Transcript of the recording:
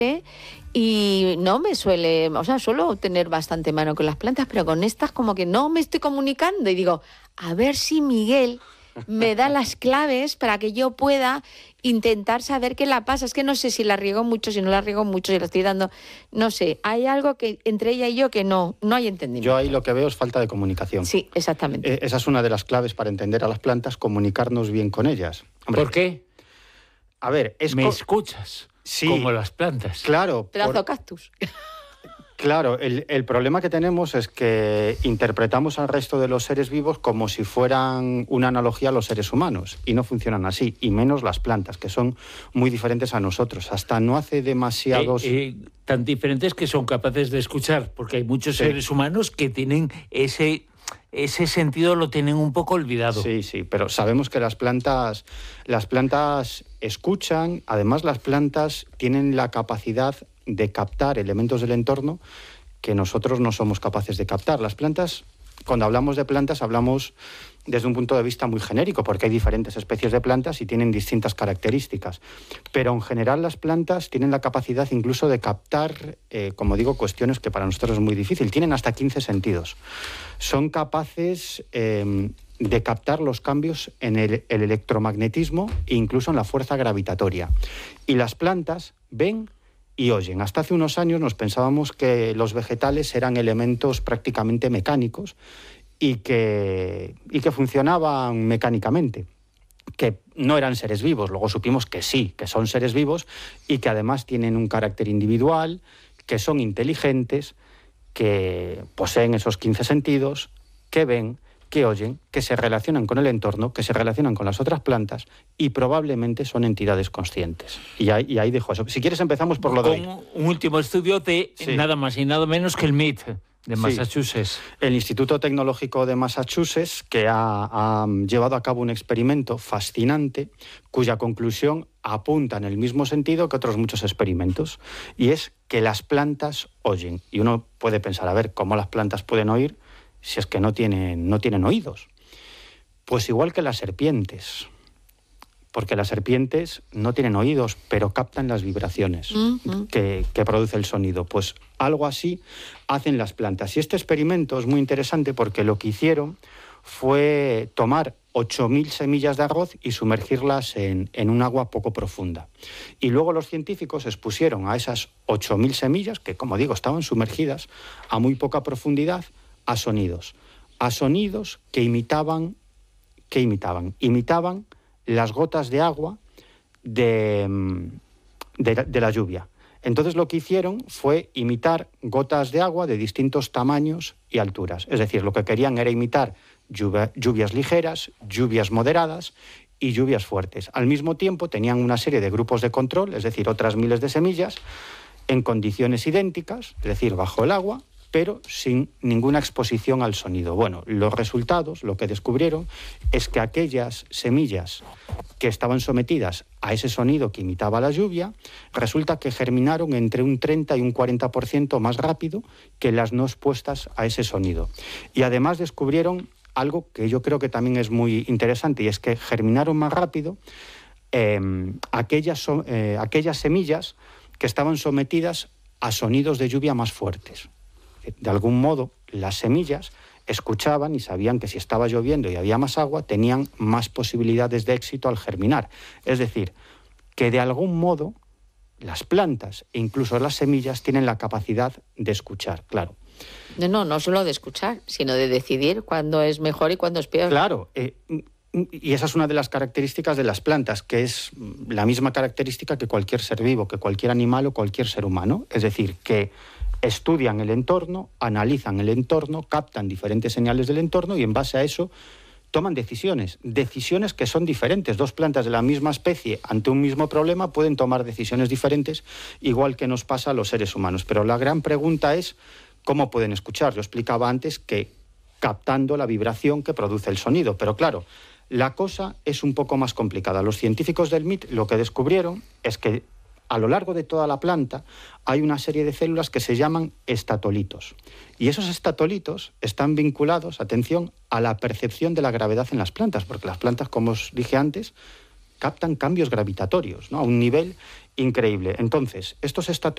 y no me suele, o sea, suelo tener bastante mano con las plantas, pero con estas como que no me estoy comunicando y digo, a ver si Miguel me da las claves para que yo pueda intentar saber qué la pasa. Es que no sé si la riego mucho, si no la riego mucho, si la estoy dando, no sé, hay algo que entre ella y yo que no hay entendimiento. Yo ahí lo que veo es falta de comunicación. Sí, exactamente. Esa es una de las claves para entender a las plantas, comunicarnos bien con ellas. Hombre, ¿por qué? A ver, ¿Me escuchas? Sí, como las plantas. Claro. Pedazo cactus. Claro, el problema que tenemos es que interpretamos al resto de los seres vivos como si fueran una analogía a los seres humanos, y no funcionan así, y menos las plantas, que son muy diferentes a nosotros. Hasta no hace demasiados... tan diferentes que son capaces de escuchar, porque hay muchos seres humanos que tienen ese sentido, lo tienen un poco olvidado. Sí, pero sabemos que las plantas escuchan. Además, las plantas tienen la capacidad de captar elementos del entorno que nosotros no somos capaces de captar. Las plantas, cuando hablamos de plantas, hablamos desde un punto de vista muy genérico, porque hay diferentes especies de plantas y tienen distintas características. Pero en general las plantas tienen la capacidad incluso de captar, como digo, cuestiones que para nosotros es muy difícil. Tienen hasta 15 sentidos. Son capaces de captar los cambios en el electromagnetismo e incluso en la fuerza gravitatoria. Y las plantas ven y oyen. Hasta hace unos años nos pensábamos que los vegetales eran elementos prácticamente mecánicos y que funcionaban mecánicamente, que no eran seres vivos. Luego supimos que sí, que son seres vivos y que además tienen un carácter individual, que son inteligentes, que poseen esos 15 sentidos, que ven, que oyen, que se relacionan con el entorno, que se relacionan con las otras plantas y probablemente son entidades conscientes. Y ahí dejo eso. Si quieres empezamos por lo de hoy. Un último estudio de nada más y nada menos que el MIT de Massachusetts. El Instituto Tecnológico de Massachusetts, que ha llevado a cabo un experimento fascinante cuya conclusión apunta en el mismo sentido que otros muchos experimentos, y es que las plantas oyen. Y uno puede pensar, a ver, ¿cómo las plantas pueden oír si es que no tienen oídos? Pues igual que las serpientes, porque las serpientes no tienen oídos, pero captan las vibraciones que produce el sonido. Pues algo así hacen las plantas. Y este experimento es muy interesante porque lo que hicieron fue tomar 8.000 semillas de arroz y sumergirlas en un agua poco profunda. Y luego los científicos expusieron a esas 8.000 semillas, que como digo estaban sumergidas a muy poca profundidad, a sonidos que imitaban las gotas de agua de la lluvia. Entonces lo que hicieron fue imitar gotas de agua de distintos tamaños y alturas. Es decir, lo que querían era imitar lluvias ligeras, lluvias moderadas y lluvias fuertes. Al mismo tiempo tenían una serie de grupos de control, es decir, otras miles de semillas, en condiciones idénticas, es decir, bajo el agua, pero sin ninguna exposición al sonido. Bueno, los resultados, lo que descubrieron, es que aquellas semillas que estaban sometidas a ese sonido que imitaba la lluvia, resulta que germinaron entre un 30 y un 40% más rápido que las no expuestas a ese sonido. Y además descubrieron algo que yo creo que también es muy interesante, y es que germinaron más rápido aquellas semillas que estaban sometidas a sonidos de lluvia más fuertes. De algún modo, las semillas escuchaban y sabían que si estaba lloviendo y había más agua, tenían más posibilidades de éxito al germinar. Es decir, que de algún modo las plantas e incluso las semillas tienen la capacidad de escuchar, claro. No solo de escuchar, sino de decidir cuándo es mejor y cuándo es peor. Claro, y esa es una de las características de las plantas, que es la misma característica que cualquier ser vivo, que cualquier animal o cualquier ser humano. Es decir, que estudian el entorno, analizan el entorno, captan diferentes señales del entorno y en base a eso toman decisiones que son diferentes. Dos plantas de la misma especie ante un mismo problema pueden tomar decisiones diferentes, igual que nos pasa a los seres humanos. Pero la gran pregunta es ¿cómo pueden escuchar? Yo explicaba antes que captando la vibración que produce el sonido, pero claro, la cosa es un poco más complicada. Los científicos del MIT lo que descubrieron es que a lo largo de toda la planta hay una serie de células que se llaman estatolitos. Y esos estatolitos están vinculados, atención, a la percepción de la gravedad en las plantas, porque las plantas, como os dije antes, captan cambios gravitatorios, ¿no?, a un nivel increíble. Entonces, estos estatolitos